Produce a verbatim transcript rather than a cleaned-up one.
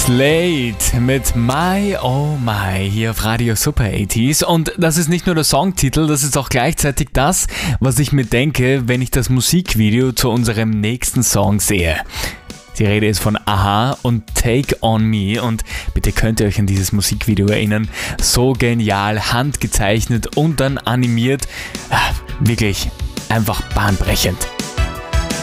Slade mit My Oh My hier auf Radio Super achtziger. Und das ist nicht nur der Songtitel, das ist auch gleichzeitig das, was ich mir denke, wenn ich das Musikvideo zu unserem nächsten Song sehe. Die Rede ist von a-ha und Take On Me und bitte könnt ihr euch an dieses Musikvideo erinnern. So genial, handgezeichnet und dann animiert. Wirklich einfach bahnbrechend.